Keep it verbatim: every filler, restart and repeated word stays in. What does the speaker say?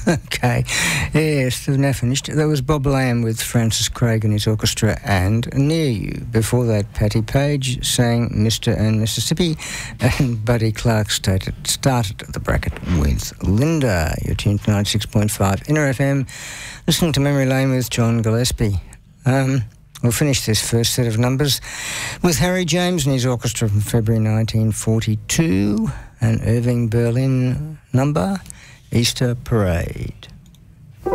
Okay. Yes, they've now finished. That was Bob Lamb with Francis Craig and his orchestra and Near You. Before that, Patti Page sang Mister and Mississippi, and Buddy Clark started, started the bracket with Linda. You're tuned to ninety-six point five Inner F M, listening to Memory Lane with John Gillespie. Um, we'll finish this first set of numbers with Harry James and his orchestra from February nineteen forty-two, an Irving Berlin number, Easter Parade.